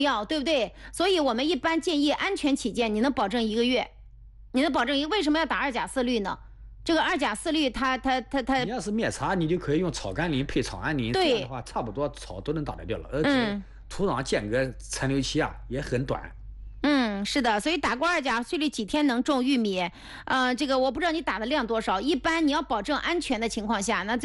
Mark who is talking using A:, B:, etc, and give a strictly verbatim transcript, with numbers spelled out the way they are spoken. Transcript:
A: 要，对不对？所以我们一般建议安全起见，你能保证一个月，你能保证一个，为什么要打二甲四氯呢？这个二甲四氯它它它它，
B: 你要是灭茶，你就可以用草甘膦配草氨膦，这样的话差不多草都能打得掉了，而且土壤间隔残留期啊也很短。
A: 嗯，是的，所以打过二甲四氯几天能种玉米？呃，这个我不知道你打的量多少，一般你要保证安全的情况下，那。